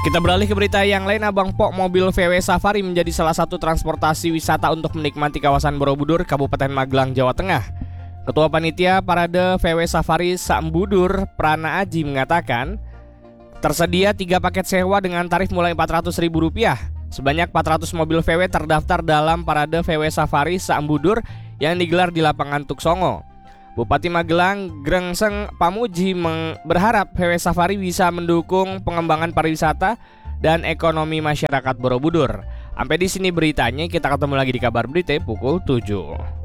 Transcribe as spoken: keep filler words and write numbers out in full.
Kita beralih ke berita yang lain. Abang Pok, mobil V W Safari menjadi salah satu transportasi wisata untuk menikmati kawasan Borobudur, Kabupaten Magelang, Jawa Tengah. Ketua Panitia Parade V W Safari Sambudur, Prana Aji, mengatakan tersedia tiga paket sewa dengan tarif mulai empat ratus ribu rupiah. Sebanyak empat ratus mobil V W terdaftar dalam Parade V W Safari Sambudur yang digelar di lapangan Tuksongo. Bupati Magelang Grengseng Pamuji berharap V W Safari bisa mendukung pengembangan pariwisata dan ekonomi masyarakat Borobudur. Sampai di sini beritanya, kita ketemu lagi di kabar berita pukul tujuh.